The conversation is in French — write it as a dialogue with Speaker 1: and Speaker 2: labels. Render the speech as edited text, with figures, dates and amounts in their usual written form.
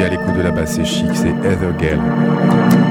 Speaker 1: à l'écoute de la basse, c'est chic, c'est Heather Gale.